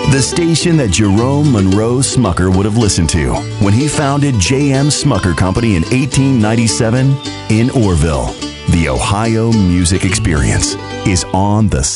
The station that Jerome Monroe Smucker would have listened to when he founded J.M. Smucker Company in 1897 in Orrville. The Ohio Music Experience is on the